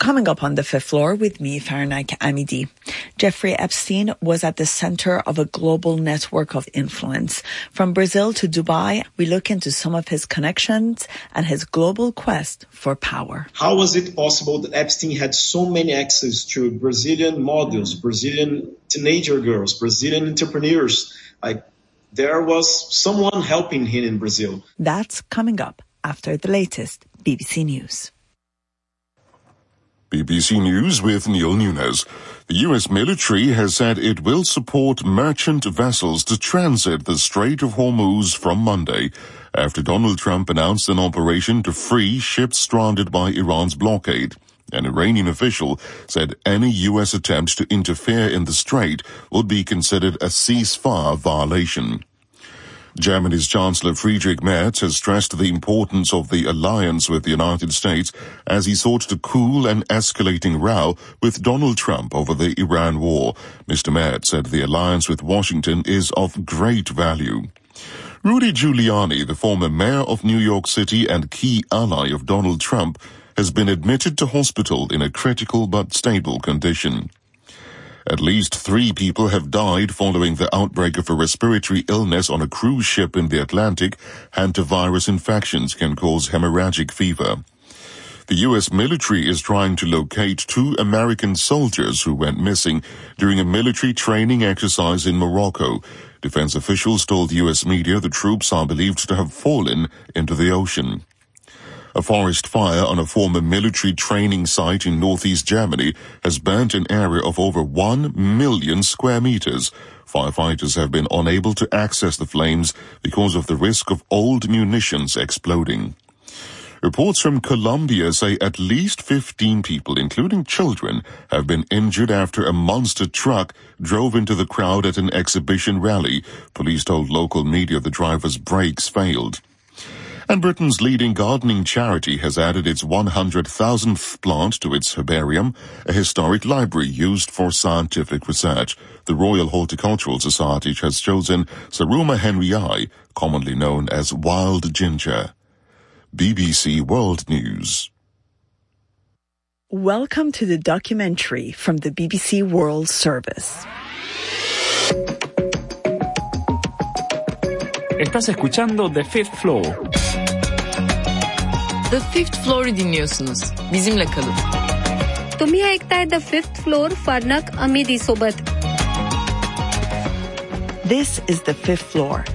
Coming up on the fifth floor with me, Farnaik Amidi. Jeffrey Epstein was at the center of a global network of influence. From Brazil to Dubai, we look into some of his connections and his global quest for power. How was it possible that Epstein had so many access to Brazilian models, Brazilian teenager girls, Brazilian entrepreneurs? There was someone helping him in Brazil. That's coming up after the latest BBC News. BBC News with Neil Nunes. The U.S. military has said it will support merchant vessels to transit the Strait of Hormuz from Monday, after Donald Trump announced an operation to free ships stranded by Iran's blockade. An Iranian official said any U.S. attempt to interfere in the strait would be considered a ceasefire violation. Germany's Chancellor Friedrich Merz has stressed the importance of the alliance with the United States as he sought to cool an escalating row with Donald Trump over the Iran war. Mr. Merz said the alliance with Washington is of great value. Rudy Giuliani, the former mayor of New York City and key ally of Donald Trump, has been admitted to hospital in a critical but stable condition. At least 3 people have died following the outbreak of a respiratory illness on a cruise ship in the Atlantic. Hantavirus infections can cause hemorrhagic fever. The U.S. military is trying to locate 2 American soldiers who went missing during a military training exercise in Morocco. Defense officials told U.S. media the troops are believed to have fallen into the ocean. A forest fire on a former military training site in northeast Germany has burnt an area of over 1 million square meters. Firefighters have been unable to access the flames because of the risk of old munitions exploding. Reports from Colombia say at least 15 people, including children, have been injured after a monster truck drove into the crowd at an exhibition rally. Police told local media the driver's brakes failed. And Britain's leading gardening charity has added its 100,000th plant to its herbarium, a historic library used for scientific research. The Royal Horticultural Society has chosen Saruma henryi, commonly known as wild ginger. BBC World News. Welcome to the documentary from the BBC World Service. Estás escuchando The Fifth Floor. The Fifth Floor'u dinliyorsunuz. Bizimle kalın. तुम्ही ऐकताय The Fifth Floor Farnaik Amidi सोबत. This is The Fifth Floor.